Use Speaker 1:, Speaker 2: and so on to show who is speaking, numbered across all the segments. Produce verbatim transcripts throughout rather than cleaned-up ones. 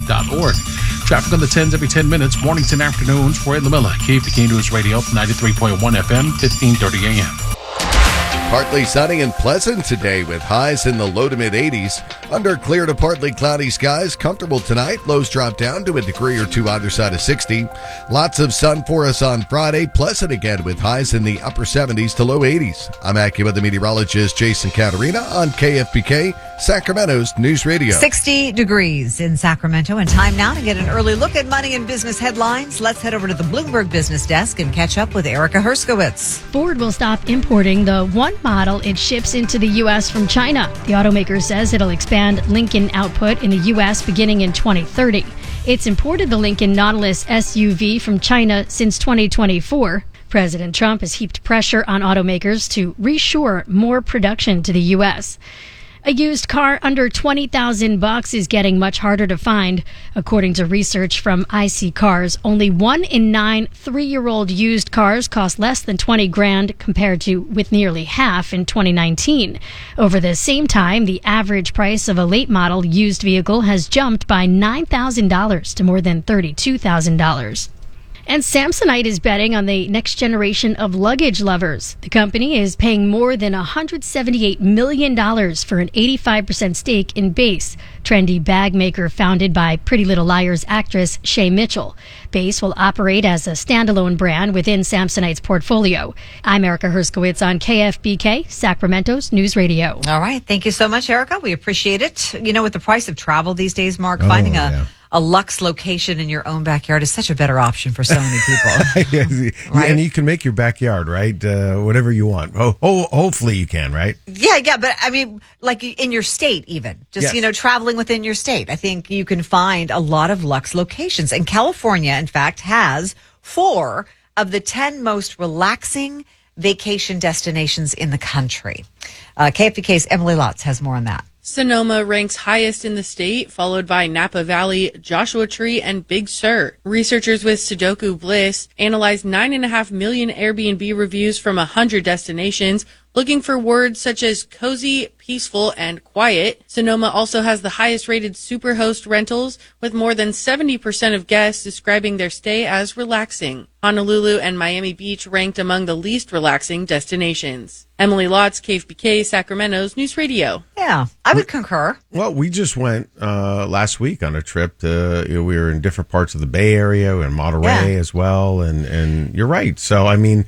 Speaker 1: dot org. Traffic on the tens every ten minutes, mornings and afternoons. Roy LaMilla, K F B K News Radio, ninety-three point one F M, fifteen thirty A M.
Speaker 2: Partly sunny and pleasant today with highs in the low to mid eighties. Under clear to partly cloudy skies, comfortable tonight. Lows drop down to a degree or two either side of sixty. Lots of sun for us on Friday. Pleasant again with highs in the upper seventies to low eighties. I'm AccuWeather meteorologist Jason Caterina on K F B K, Sacramento's News Radio.
Speaker 3: sixty degrees in Sacramento, and time now to get an early look at money and business headlines. Let's head over to the Bloomberg Business Desk and catch up with Erica Herskowitz.
Speaker 4: Ford will stop importing the one model it ships into the U S from China. The automaker says it'll expand Lincoln output in the U S beginning in twenty thirty. It's imported the Lincoln Nautilus S U V from China since twenty twenty-four. President Trump has heaped pressure on automakers to reshore more production to the U S. A used car under twenty thousand bucks is getting much harder to find. According to research from I C Cars, only one in nine three-year-old used cars cost less than twenty grand compared to with nearly half in twenty nineteen. Over the same time, the average price of a late model used vehicle has jumped by nine thousand dollars to more than thirty-two thousand dollars. And Samsonite is betting on the next generation of luggage lovers. The company is paying more than one hundred seventy-eight million dollars for an eighty-five percent stake in Base, trendy bag maker founded by Pretty Little Liars actress Shay Mitchell. Base will operate as a standalone brand within Samsonite's portfolio. I'm Erica Herskowitz on K F B K, Sacramento's News Radio.
Speaker 3: All right. Thank you so much, Erica. We appreciate it. You know, with the price of travel these days, Mark,
Speaker 5: Oh,
Speaker 3: finding a...
Speaker 5: yeah.
Speaker 3: A Lux location in your own backyard is such a better option for so many people.
Speaker 5: Yeah,
Speaker 3: Right?
Speaker 5: and you can make your backyard, right? Uh, whatever you want. Oh, oh, hopefully you can, right?
Speaker 3: Yeah, yeah, but I mean, like in your state even, just,
Speaker 5: Yes.
Speaker 3: you know, traveling within your state. I think you can find a lot of Lux locations. And California, in fact, has four of the ten most relaxing vacation destinations in the country. Uh, K F B K's Emily Lotz has more on that.
Speaker 6: Sonoma ranks highest in the state, followed by Napa Valley, Joshua Tree, and Big Sur. Researchers with Sudoku Bliss analyzed nine point five million Airbnb reviews from one hundred destinations, looking for words such as cozy, peaceful, and quiet. Sonoma also has the highest rated Superhost rentals, with more than seventy percent of guests describing their stay as relaxing. Honolulu and Miami Beach ranked among the least relaxing destinations. Emily Lotz, K F B K, Sacramento's News Radio.
Speaker 3: Yeah, I would concur.
Speaker 5: Well, we just went uh, last week on a trip. To, you know, we were in different parts of the Bay Area and Monterey
Speaker 3: Yeah.
Speaker 5: as well, and, and you're right. So, I mean,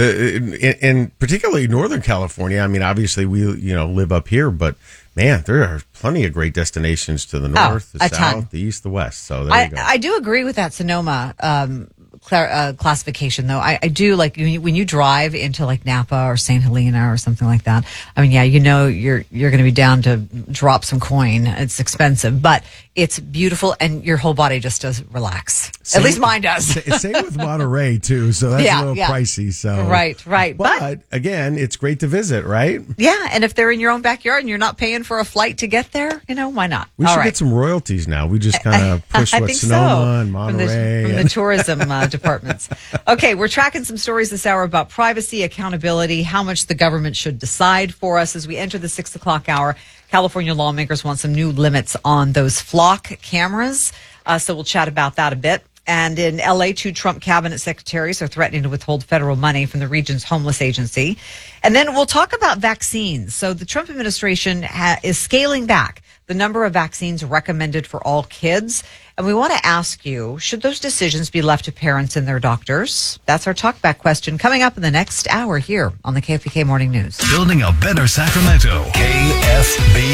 Speaker 5: the and particularly Northern California. I mean, obviously we you know live up here, but man, there are plenty of great destinations to the north,
Speaker 3: Oh,
Speaker 5: the
Speaker 3: a
Speaker 5: south,
Speaker 3: ton.
Speaker 5: the east, the west. So there
Speaker 3: I,
Speaker 5: you go.
Speaker 3: I do agree with that Sonoma um, cla- uh, classification, though. I, I do like when you, when you drive into like Napa or Saint Helena or something like that. I mean, yeah, you know you're you're going to be down to drop some coin. It's expensive, but it's beautiful, and your whole body just does relax.
Speaker 5: Same-
Speaker 3: At least mine does.
Speaker 5: Same with Monterey too, so that's
Speaker 3: Yeah,
Speaker 5: a little
Speaker 3: yeah.
Speaker 5: pricey. So
Speaker 3: Right, right.
Speaker 5: but,
Speaker 3: But-
Speaker 5: again, it's great to visit, right?
Speaker 3: Yeah, and if they're in your own backyard and you're not paying for a flight to get there, you know, why not?
Speaker 5: We
Speaker 3: All
Speaker 5: should
Speaker 3: right.
Speaker 5: get some royalties now. We just kind of push
Speaker 3: I
Speaker 5: what
Speaker 3: think
Speaker 5: Sonoma
Speaker 3: so.
Speaker 5: and
Speaker 3: From
Speaker 5: Monterey.
Speaker 3: the, from the
Speaker 5: and-
Speaker 3: tourism uh, departments. Okay, we're tracking some stories this hour about privacy, accountability, how much the government should decide for us as we enter the six o'clock hour. California lawmakers want some new limits on those flock cameras. Uh, so we'll chat about that a bit. And in L A, two Trump cabinet secretaries are threatening to withhold federal money from the region's homeless agency. And then we'll talk about vaccines. So the Trump administration ha- is scaling back the number of vaccines recommended for all kids. And we want to ask you, should those decisions be left to parents and their doctors? That's our talkback question coming up in the next hour here on the K F B K Morning News.
Speaker 7: Building a better Sacramento. K F B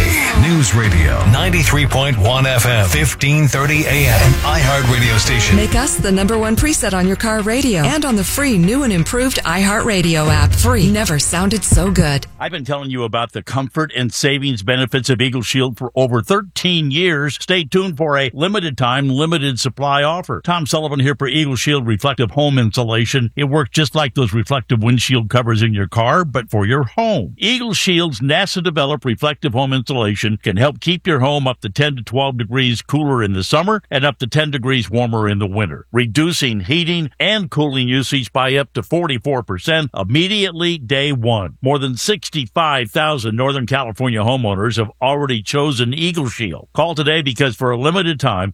Speaker 7: K News Radio. ninety-three point one F M. fifteen thirty A M. An iHeart radio station.
Speaker 8: Make us the number one preset on your car radio and on the free new and improved iHeartRadio app. Free. Never sounded so good.
Speaker 9: I've been telling you about the comfort and savings benefits of Eagle Shield for over thirteen years. Stay tuned for a limited time, limited supply offer. Tom Sullivan here for Eagle Shield Reflective Home Insulation. It works just like those reflective windshield covers in your car, but for your home. Eagle Shield's NASA-developed reflective home insulation can help keep your home up to ten to twelve degrees cooler in the summer and up to ten degrees warmer in the winter, reducing heating and cooling usage by up to forty-four percent immediately day one. More than sixty-five thousand Northern California homeowners have already chosen Eagle Shield. Call today because for a limited time,